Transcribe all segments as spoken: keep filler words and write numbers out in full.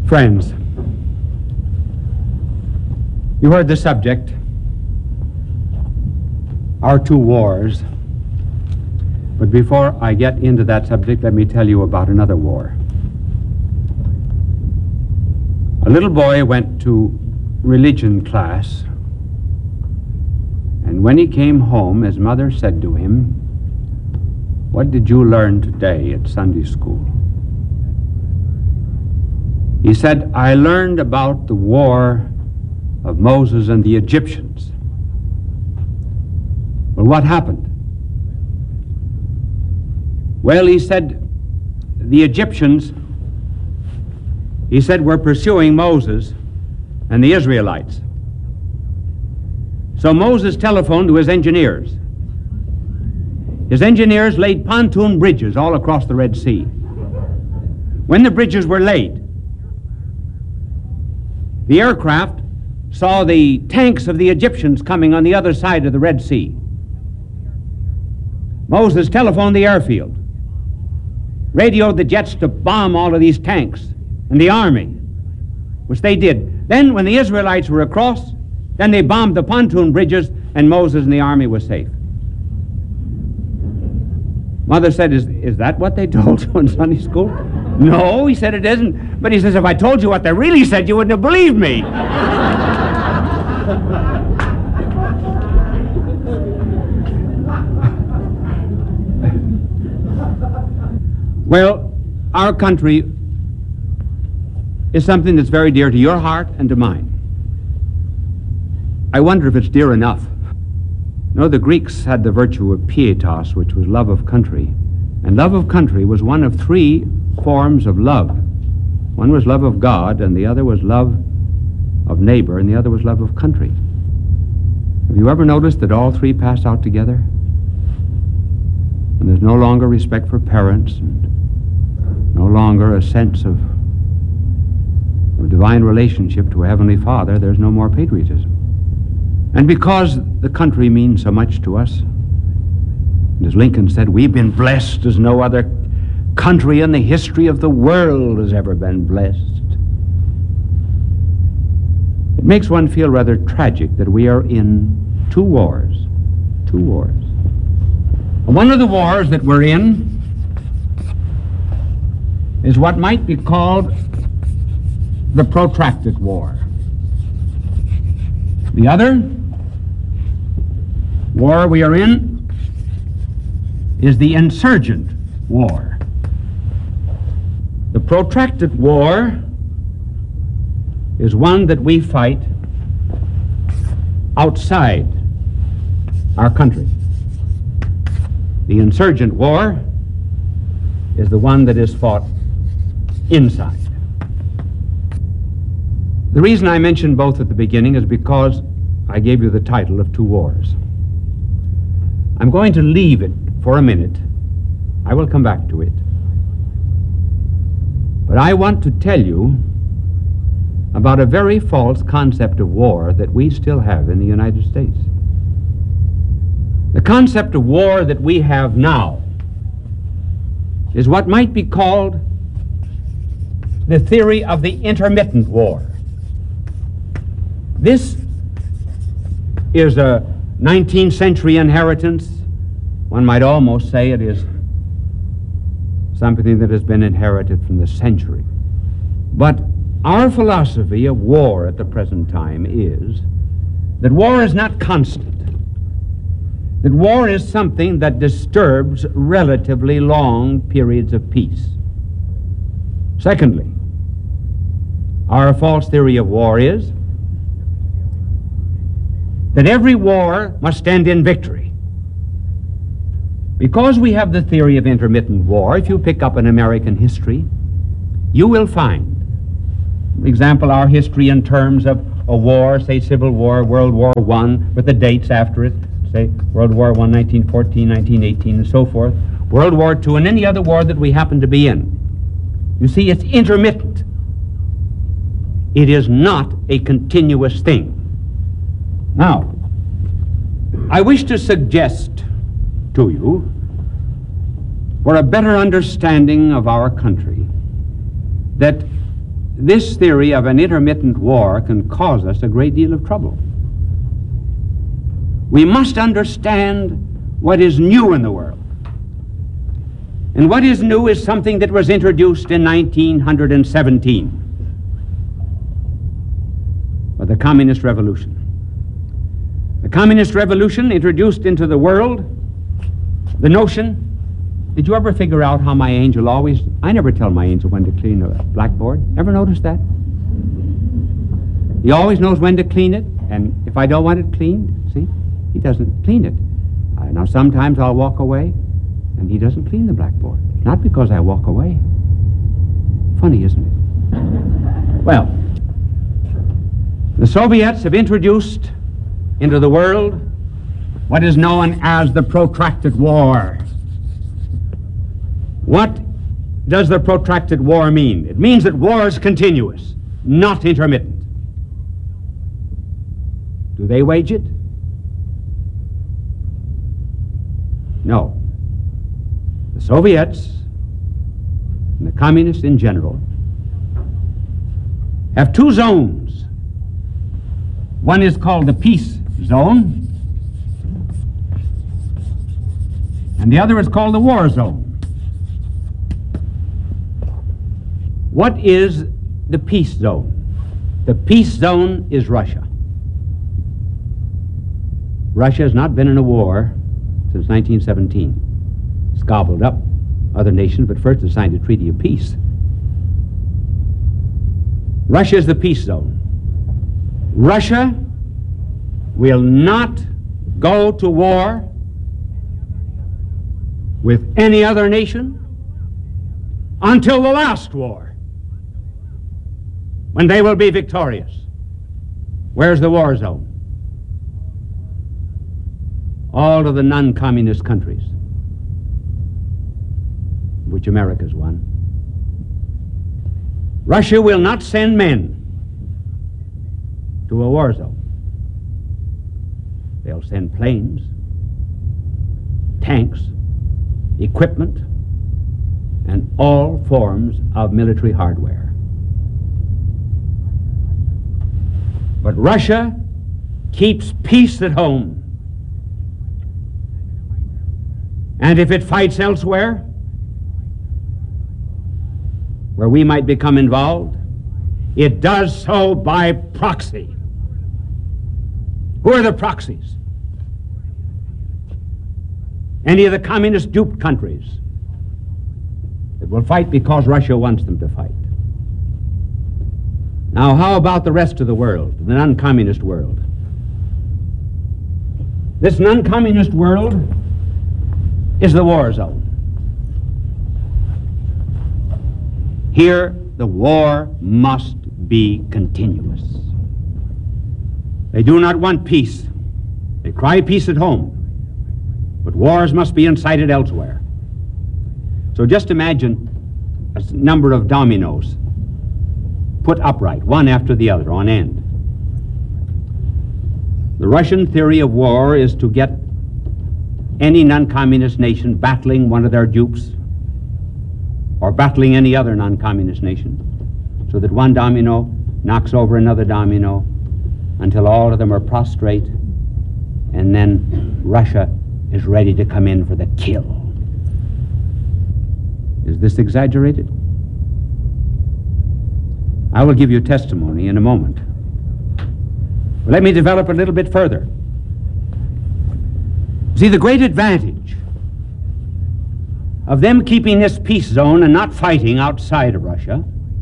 Friends, you heard the subject, our two wars. But before I get into that subject, let me tell you about another war. A little boy went to religion class, and when he came home, his mother said to him, "What did you learn today at Sunday school?" He said, "I learned about the war of Moses and the Egyptians." Well, what happened? Well, he said, the Egyptians, he said, were pursuing Moses and the Israelites. So Moses telephoned to his engineers. His engineers laid pontoon bridges all across the Red Sea. When the bridges were laid, the aircraft saw the tanks of the Egyptians coming on the other side of the Red Sea. Moses telephoned the airfield, radioed the jets to bomb all of these tanks and the army, which they did. Then when the Israelites were across, then they bombed the pontoon bridges, and Moses and the army was safe. Mother said, is, is that what they told you in Sunday school? No, he said, it isn't. But he says, if I told you what they really said, you wouldn't have believed me. Well, our country is something that's very dear to your heart and to mine. I wonder if it's dear enough. No, the Greeks had the virtue of pietas, which was love of country. And love of country was one of three forms of love. One was love of God, and the other was love of neighbor, and the other was love of country. Have you ever noticed that all three pass out together? And there's no longer respect for parents, and no longer a sense of, of divine relationship to a Heavenly Father. There's no more patriotism. And because the country means so much to us, and as Lincoln said, we've been blessed as no other country in the history of the world has ever been blessed. It makes one feel rather tragic that we are in two wars. Two wars. One of the wars that we're in is what might be called the protracted war. The other war we are in is the insurgent war. The protracted war is one that we fight outside our country. The insurgent war is the one that is fought inside. The reason I mentioned both at the beginning is because I gave you the title of two wars. I'm going to leave it for a minute. I will come back to it. But I want to tell you about a very false concept of war that we still have in the United States. The concept of war that we have now is what might be called the theory of the intermittent war. This is a nineteenth century inheritance. One might almost say it is something that has been inherited from the century. But our philosophy of war at the present time is that war is not constant. That war is something that disturbs relatively long periods of peace. Secondly, our false theory of war is that every war must end in victory. Because we have the theory of intermittent war, if you pick up an American history, you will find, for example, our history in terms of a war, say Civil War, World War One, with the dates after it, say World War One, nineteen fourteen, nineteen eighteen, and so forth, World War Two, and any other war that we happen to be in. You see, it's intermittent. It is not a continuous thing. Now, I wish to suggest to you, for a better understanding of our country, that this theory of an intermittent war can cause us a great deal of trouble. We must understand what is new in the world. And what is new is something that was introduced in nineteen seventeen by the Communist Revolution. The Communist Revolution introduced into the world the notion. Did you ever figure out how my angel always, I never tell my angel when to clean a blackboard. Ever notice that? He always knows when to clean it, and if I don't want it cleaned, see, he doesn't clean it. Uh, now sometimes I'll walk away, and he doesn't clean the blackboard. Not because I walk away. Funny, isn't it? Well, the Soviets have introduced into the world what is known as the protracted war. What does the protracted war mean? It means that war is continuous, not intermittent. Do they wage it? No. The Soviets and the communists in general have two zones. One is called the peace zone, and the other is called the war zone. What is the peace zone? The peace zone is Russia. Russia has not been in a war since nineteen seventeen. It's gobbled up other nations, but first it signed a treaty of peace. Russia is the peace zone. Russia will not go to war with any other nation until the last war, when they will be victorious. Where's the war zone? All of the non-communist countries, which America's one. Russia will not send men to a war zone. They'll send planes, tanks, equipment, and all forms of military hardware. But Russia keeps peace at home. And if it fights elsewhere, where we might become involved, it does so by proxy. Who are the proxies? Any of the communist duped countries that will fight because Russia wants them to fight. Now, how about the rest of the world, the non-communist world? This non-communist world is the war zone. Here, the war must be continuous. They do not want peace. They cry peace at home, but wars must be incited elsewhere. So just imagine a number of dominoes put upright, one after the other, on end. The Russian theory of war is to get any non-communist nation battling one of their dupes or battling any other non-communist nation, so that one domino knocks over another domino until all of them are prostrate, and then Russia is ready to come in for the kill. Is this exaggerated? I will give you testimony in a moment. But let me develop a little bit further. See, the great advantage of them keeping this peace zone and not fighting outside of Russia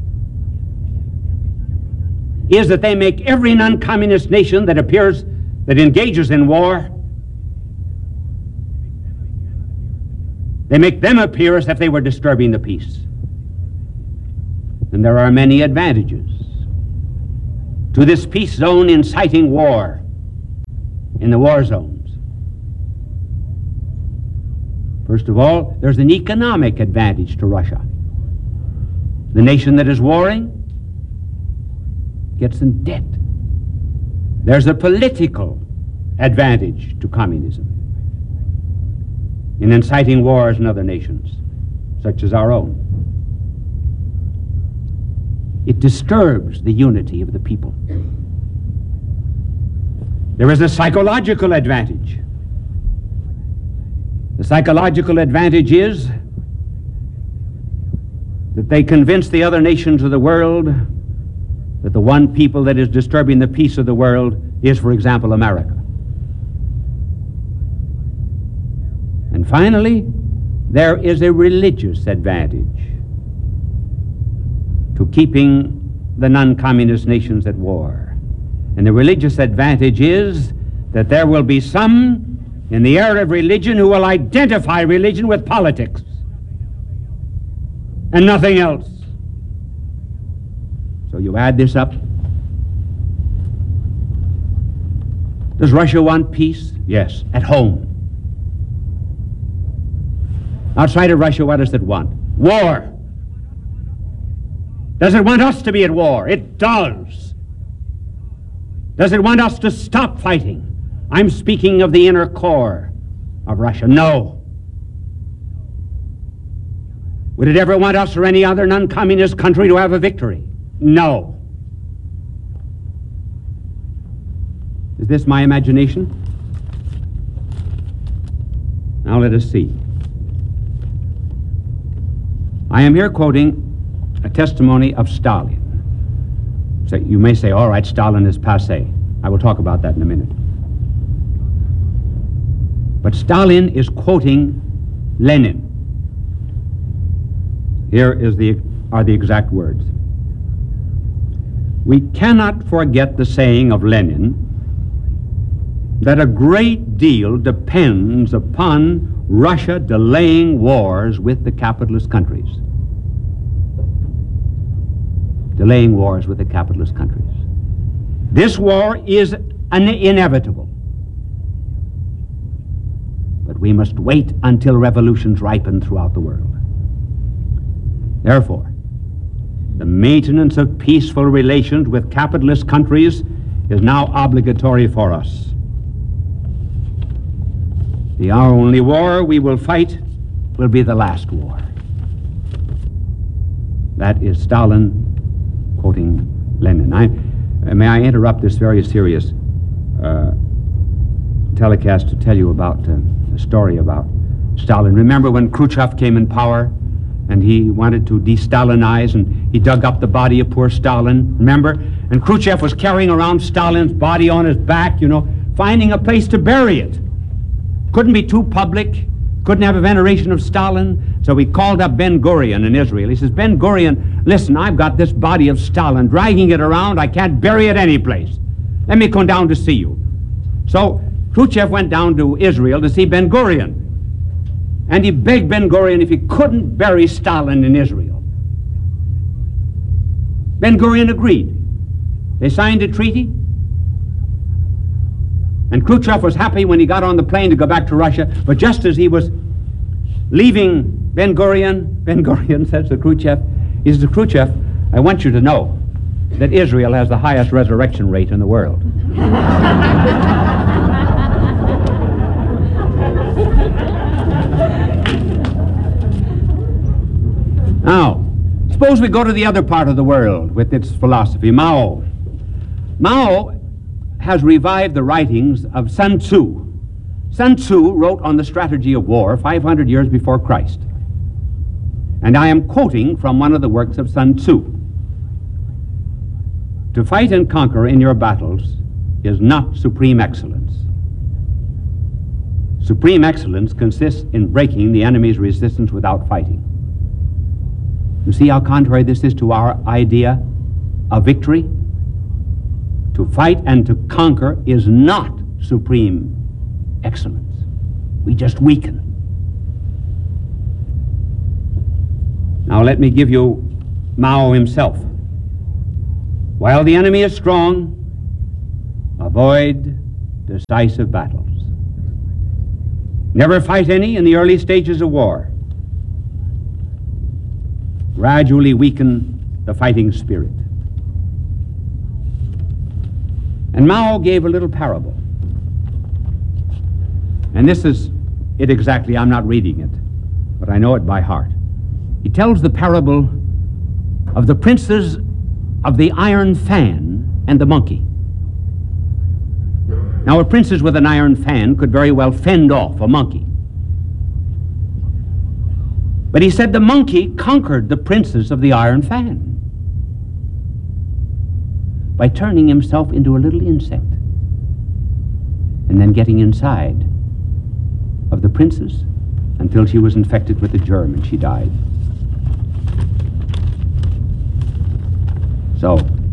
is that they make every non-communist nation that appears, that engages in war, they make them appear as if they were disturbing the peace. And there are many advantages to this peace zone inciting war in the war zones. First of all, there's an economic advantage to Russia. The nation that is warring gets in debt. There's a political advantage to communism in inciting wars in other nations, such as our own. It disturbs the unity of the people. There is a psychological advantage. The psychological advantage is that they convince the other nations of the world that the one people that is disturbing the peace of the world is, for example, America. And finally, there is a religious advantage to keeping the non-communist nations at war. And the religious advantage is that there will be some in the era of religion who will identify religion with politics and nothing else. So you add this up. Does Russia want peace? Yes, at home. Outside of Russia, what does it want? War. Does it want us to be at war? It does. Does it want us to stop fighting? I'm speaking of the inner core of Russia. No. Would it ever want us or any other non-communist country to have a victory? No. Is this my imagination? Now let us see. I am here quoting a testimony of Stalin. So you may say, all right, Stalin is passé. I will talk about that in a minute. But Stalin is quoting Lenin. Here is the, are the exact words. We cannot forget the saying of Lenin that a great deal depends upon Russia delaying wars with the capitalist countries. Delaying wars with the capitalist countries. This war is an inevitable. But we must wait until revolutions ripen throughout the world. Therefore, the maintenance of peaceful relations with capitalist countries is now obligatory for us. The our only war we will fight will be the last war. That is Stalin quoting Lenin. I, may I interrupt this very serious uh, telecast to tell you about uh, a story about Stalin. Remember when Khrushchev came in power and he wanted to de-Stalinize and he dug up the body of poor Stalin, remember? And Khrushchev was carrying around Stalin's body on his back, you know, finding a place to bury it. Couldn't be too public, couldn't have a veneration of Stalin, so he called up Ben Gurion in Israel. He says, Ben Gurion, listen, I've got this body of Stalin, dragging it around, I can't bury it any place. Let me come down to see you. So Khrushchev went down to Israel to see Ben Gurion, and he begged Ben Gurion if he couldn't bury Stalin in Israel. Ben Gurion agreed. They signed a treaty, and Khrushchev was happy when he got on the plane to go back to Russia, but just as he was leaving Ben Gurion, Ben Gurion says to Khrushchev, he says to Khrushchev, I want you to know that Israel has the highest resurrection rate in the world. Now, suppose we go to the other part of the world with its philosophy, Mao. Mao has revived the writings of Sun Tzu. Sun Tzu wrote on the strategy of war five hundred years before Christ. And I am quoting from one of the works of Sun Tzu. To fight and conquer in your battles is not supreme excellence. Supreme excellence consists in breaking the enemy's resistance without fighting. You see how contrary this is to our idea of victory? To fight and to conquer is not supreme excellence. We just weaken. Now let me give you Mao himself. While the enemy is strong, avoid decisive battles. Never fight any in the early stages of war. Gradually weaken the fighting spirit. And Mao gave a little parable. And this is it exactly. I'm not reading it, but I know it by heart. He tells the parable of the princes of the iron fan and the monkey. Now, a princess with an iron fan could very well fend off a monkey. But he said the monkey conquered the princess of the iron fan by turning himself into a little insect and then getting inside of the princess until she was infected with the germ and she died. So,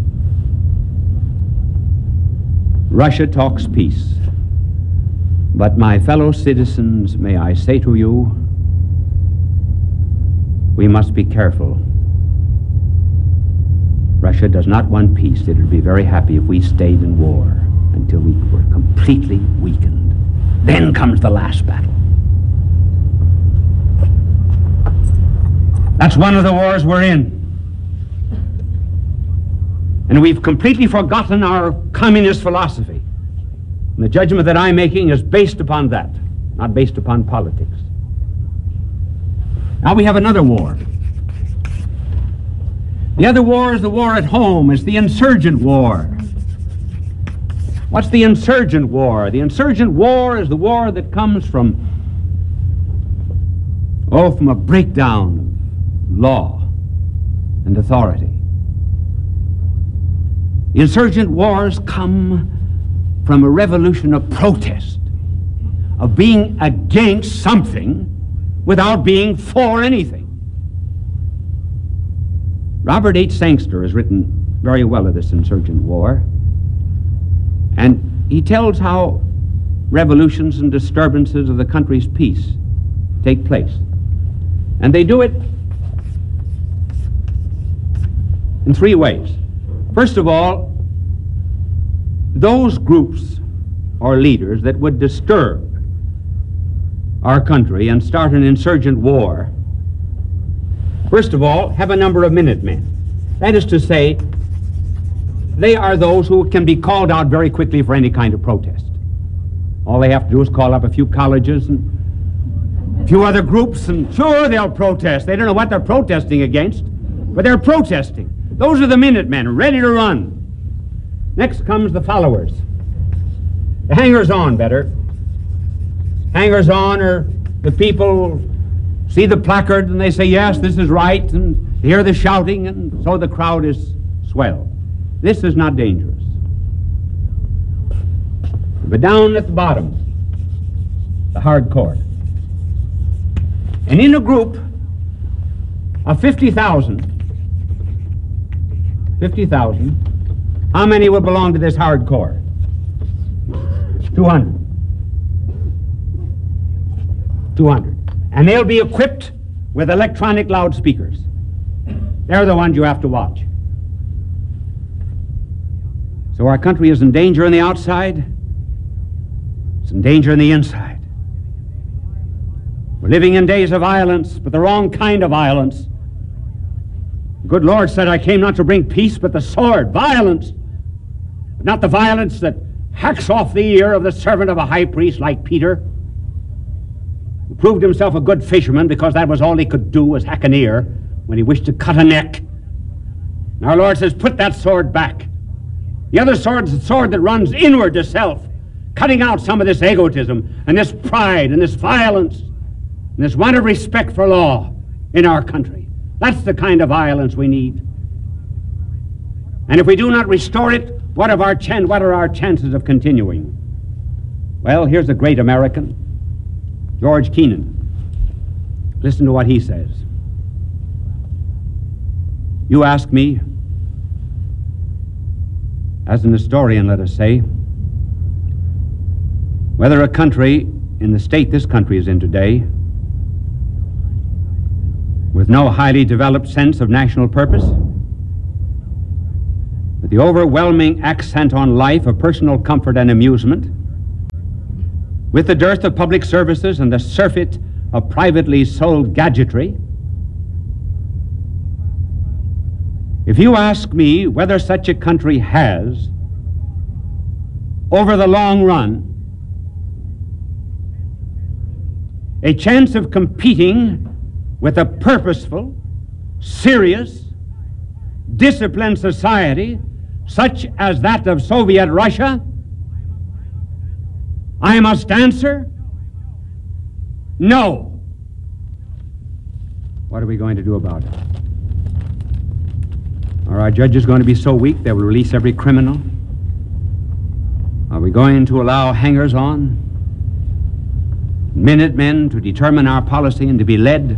Russia talks peace, but my fellow citizens, may I say to you, we must be careful. Russia does not want peace. It would be very happy if we stayed in war until we were completely weakened. Then comes the last battle. That's one of the wars we're in. And we've completely forgotten our communist philosophy. And the judgment that I'm making is based upon that, not based upon politics. Now we have another war. The other war is the war at home, is the insurgent war. What's the insurgent war? The insurgent war is the war that comes from, oh, from a breakdown of law and authority. The insurgent wars come from a revolution of protest, of being against something without being for anything. Robert H. Sangster has written very well of this insurgent war, and he tells how revolutions and disturbances of the country's peace take place. And they do it in three ways. First of all, those groups or leaders that would disturb our country and start an insurgent war, first of all, have a number of Minutemen. That is to say, they are those who can be called out very quickly for any kind of protest. All they have to do is call up a few colleges and a few other groups, and sure, they'll protest. They don't know what they're protesting against, but they're protesting. Those are the Minutemen, ready to run. Next comes the followers. The hangers-on, better. Hangers-on are the people who see the placard and they say, yes, this is right, and hear the shouting, and so the crowd is swelled. This is not dangerous. But down at the bottom, the hardcore. And in a group of fifty thousand, fifty thousand, how many will belong to this hardcore? two hundred. two hundred. And they'll be equipped with electronic loudspeakers. They're the ones you have to watch. So our country is in danger on the outside. It's in danger on the inside. We're living in days of violence, but the wrong kind of violence. The good Lord said, I came not to bring peace, but the sword, violence. But not the violence that hacks off the ear of the servant of a high priest like Peter, who proved himself a good fisherman because that was all he could do, was hack an ear when he wished to cut a neck. And our Lord says, put that sword back. The other sword is the sword that runs inward to self, cutting out some of this egotism and this pride and this violence and this want of respect for law in our country. That's the kind of violence we need. And if we do not restore it, what, of our chan- what are our chances of continuing? Well, here's a great American, George Kennan. Listen to what he says. You ask me, as an historian, let us say, whether a country in the state this country is in today, with no highly developed sense of national purpose, with the overwhelming accent on life of personal comfort and amusement, with the dearth of public services and the surfeit of privately sold gadgetry, if you ask me whether such a country has, over the long run, a chance of competing with a purposeful, serious, disciplined society, such as that of Soviet Russia? I must answer, no. What are we going to do about it? Are our judges going to be so weak they will release every criminal? Are we going to allow hangers-on, Minutemen to determine our policy and to be led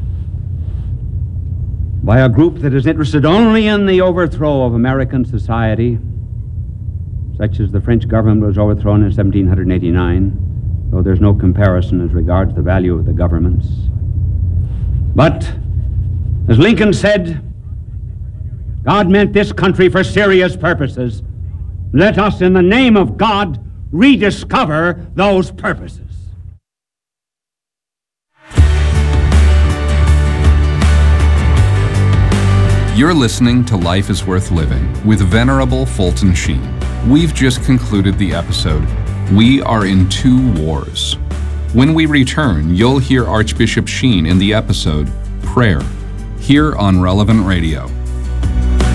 by a group that is interested only in the overthrow of American society, such as the French government was overthrown in seventeen eighty-nine, though there's no comparison as regards the value of the governments. But, as Lincoln said, God meant this country for serious purposes. Let us, in the name of God, rediscover those purposes. You're listening to Life is Worth Living with Venerable Fulton Sheen. We've just concluded the episode, We Are in Two Wars. When we return, you'll hear Archbishop Sheen in the episode, Prayer, here on Relevant Radio.